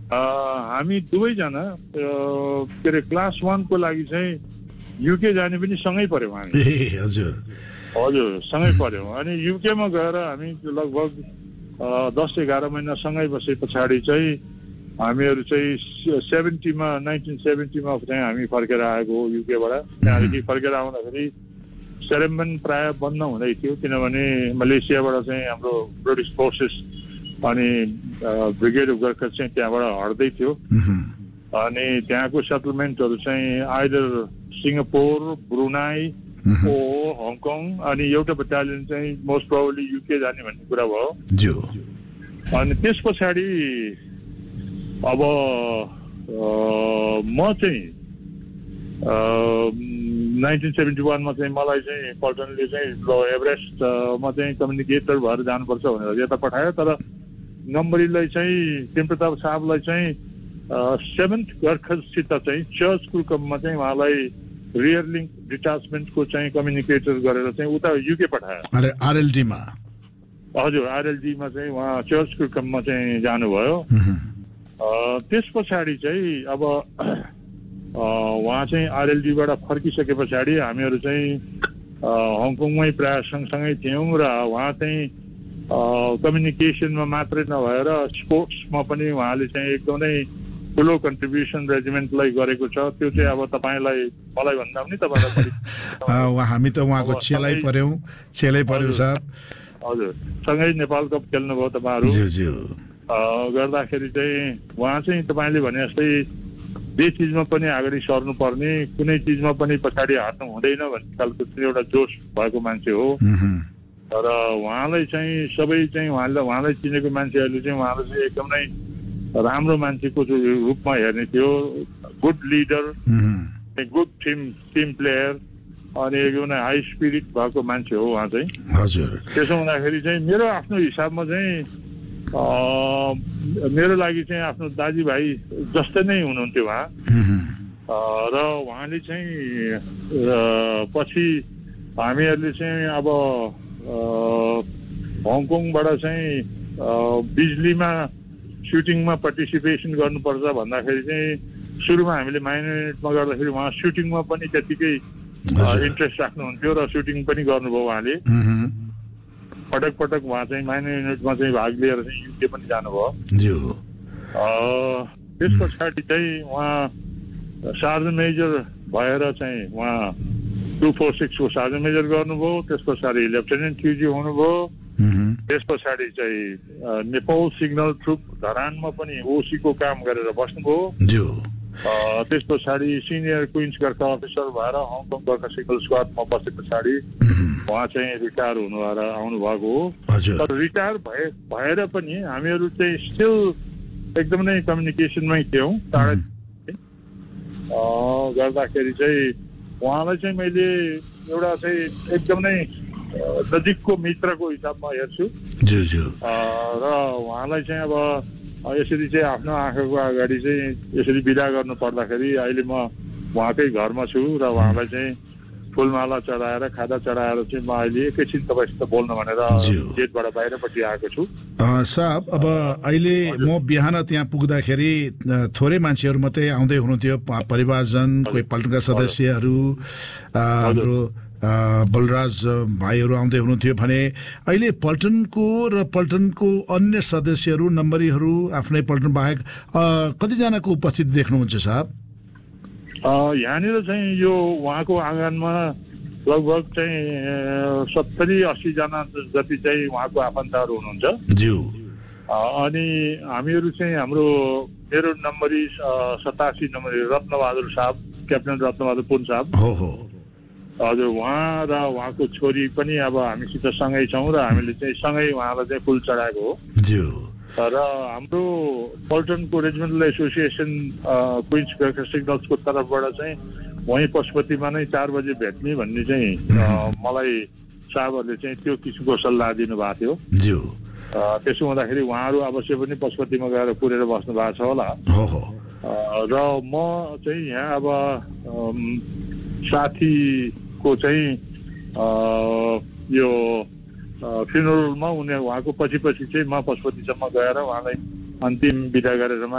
हामी दुवैजना के अरे क्लास 1 को लागि चाहिँ युके जाने पनि सँगै पर्यौँ हामी। हजुर सँगै पर्यौँ। अनि युकेमा गएर हामी लगभग 10-11 महिना सँगै बसे पछाडि चाहिँ हामीहरू चाहिँ 1970 मा चाहिँ हामी फर्केर आएको हो युकेबाट। त्यहाँदेखि फर्केर आउँदाखेरि सेरेमन प्राय बन्द हुँदै थियो, किनभने मलेसियाबाट चाहिँ हाम्रो ब्रिटिस फोर्सेस अनि ब्रिगेड अफ गर्कर्स चाहिँ त्यहाँबाट हट्दै थियो। अनि त्यहाँको सेटलमेन्टहरू चाहिँ आइदर सिङ्गापुर, ब्रुनाई, हङकङ अनि एउटा बटालियन चाहिँ मोस्ट प्रोबेबली युके जाने भन्ने कुरा भयो। अनि त्यस पछाडि अब म चाहिँ 1971 मा चाहिँ मलाई चाहिँ पल्टनले चाहिँ एभरेस्टमा चाहिँ कम्युनिकेटर भएर जानुपर्छ भनेर यता पठायो। तर नम्बरीलाई चाहिँ टिमप्रताप साहबलाई चाहिँ 7th गर्खससित चाहिँ चर्च कुलकममा चाहिँ उहाँलाई रियर लिङ्क डिटाचमेन्टको चाहिँ कम्युनिकेटर गरेर चाहिँ उता युके पठायो। आरएलडीमा। हजुर, आरएलडीमा चाहिँ उहाँ चर्च कुलकममा चाहिँ जानुभयो। त्यस पछाडि चाहिँ अब उहाँ चाहिँ आरएलडीबाट फर्किसके पछाडि हामीहरू चाहिँ हङकङमै प्राय सँगसँगै थियौँ र उहाँ चाहिँ कम्युनिकेसनमा मात्रै नभएर स्पोर्ट्समा पनि उहाँले चाहिँ एकदमै ठुलो कन्ट्रिब्युसन रेजिमेन्टलाई गरेको छ। त्यो चाहिँ अब तपाईँलाई मलाई भन्दा पनि तपाईँलाई हामी त उहाँको चेलै पर्यौँ साहब। हजुर, सँगै नेपाल कप खेल्नुभयो तपाईँहरू। गर्दाखेरि चाहिँ उहाँ चाहिँ तपाईँले भने जस्तै जे चिजमा पनि अगाडि सर्नुपर्ने, कुनै चिजमा पनि पछाडि हट्नु हुँदैन भन्ने खालको एउटा जोस भएको मान्छे हो। तर उहाँलाई चाहिँ सबै चाहिँ उहाँलाई चिनेको मान्छेहरूले चाहिँ उहाँलाई चाहिँ एकदमै राम्रो मान्छेको रूपमा हेर्ने थियो। Good leader, good team player अनि एकदमै हाई स्पिरिट भएको मान्छे हो उहाँ चाहिँ। हजुर, त्यसो हुँदाखेरि चाहिँ मेरो आफ्नो हिसाबमा चाहिँ मेरो लागि चाहिँ आफ्नो दाजुभाइ जस्तै नै हुनुहुन्थ्यो उहाँ। र उहाँले चाहिँ पछि हामीहरूले चाहिँ अब हङकङबाट चाहिँ बिजलीमा सुटिङमा पार्टिसिपेसन गर्नुपर्छ भन्दाखेरि चाहिँ सुरुमा हामीले माइनर युनिटमा गर्दाखेरि उहाँ सुटिङमा पनि त्यतिकै इन्ट्रेस्ट राख्नुहुन्थ्यो र सुटिङ पनि गर्नुभयो उहाँले। पटक पटक उहाँ चाहिँ माइनर युनिटमा चाहिँ भाग लिएर चाहिँ युके पनि जानुभयो। त्यस पछाडि चाहिँ उहाँ सार्जन मेजर भएर चाहिँ उहाँ 246 को सार्जन मेजर गर्नुभयो। त्यस पछाडि लेफ्टिनेन्ट क्युजी हुनुभयो। त्यस पछाडि चाहिँ नेपाल सिग्नल ट्रुप धरानमा पनि ओसीको काम गरेर बस्नुभयो। त्यस पछाडि सिनियर क्विन्स गोर्खा अफिसर भएर हङकङ गोर्खा सिग्नल स्क्वाडमा बसे पछाडि उहाँ चाहिँ रिटायर हुनुभएर आउनुभएको हो। तर रिटायर भएर पनि हामीहरू चाहिँ स्टिल एकदमै कम्युनिकेसनमै थियौँ। गर्दाखेरि चाहिँ उहाँलाई चाहिँ मैले एउटा चाहिँ एकदमै नजिकको मित्रको हिसाबमा हेर्छु। र उहाँलाई चाहिँ अब यसरी चाहिँ आफ्नो आँखाको अगाडि चाहिँ यसरी बिदा गर्नु पर्दाखेरि अहिले म उहाँकै घरमा छु र उहाँलाई चाहिँ फुलमाला चढाएर खादा चढाएर चाहिँ म अहिले एकैछिन तपाईँसित बोल्न भनेर गेटबाट बाहिरपट्टि आएको छु। साहब, अब अहिले म बिहान त्यहाँ पुग्दाखेरि थोरै मान्छेहरू मात्रै आउँदै हुनुहुन्थ्यो, परिवारजन, कोही पल्टनका सदस्यहरू, हाम्रो बलराज भाइहरू आउँदै हुनुहुन्थ्यो भने अहिले पल्टनको र पल्टनको अन्य सदस्यहरू, नम्बरीहरू आफ्नै पल्टन बाहेक कतिजनाको उपस्थिति देख्नुहुन्छ साहब? यहाँनिर चाहिँ यो उहाँको आँगनमा लगभग चाहिँ 70-80 जना जति चाहिँ उहाँको आफन्तहरू हुनुहुन्छ। अनि हामीहरू चाहिँ हाम्रो मेरो नम्बरी 87 नम्बरी रत्नबहादुर साहब, क्याप्टन रत्नबहादुर पुन साहब। हजुर, उहाँ र उहाँको छोरी पनि अब हामीसित सँगै छौँ र हामीले चाहिँ सँगै उहाँलाई चाहिँ फुल चढाएको हो। र हाम्रो पल्टनको रेजिमेन्टल एसोसिएसन क्विन्स गोर्खा सिग्नल्सको तर्फबाट चाहिँ वहीँ पशुपतिमा नै 4 बजे भेट्ने भन्ने चाहिँ मलाई साहबहरूले चाहिँ त्यो किसिमको सल्लाह दिनुभएको थियो। त्यसो हुँदाखेरि उहाँहरू अवश्य पनि पशुपतिमा गएर पुरेर बस्नु भएको छ होला। र म चाहिँ यहाँ अब साथीको चाहिँ यो फ्युनरलमा उहाँको पछि चाहिँ म पशुपतिसम्म गएर उहाँलाई अन्तिम बिदा गरेर